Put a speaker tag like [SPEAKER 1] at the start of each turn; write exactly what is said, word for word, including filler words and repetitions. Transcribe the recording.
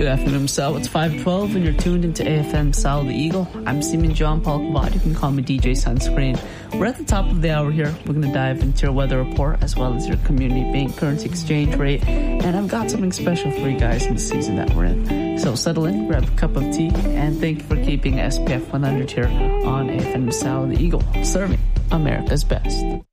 [SPEAKER 1] Good afternoon, Sal. It's five twelve and you're tuned into A F M Sal the Eagle. I'm Seaman John Paul Kavad. You can call me D J Sunscreen. We're at the top of the hour here. We're going to dive into your weather report as well as your community bank currency exchange rate. And I've got something special for you guys in the season that we're in. So settle in, grab a cup of tea, and thank you for keeping S P F one hundred here on A F M Sal the Eagle, serving America's best.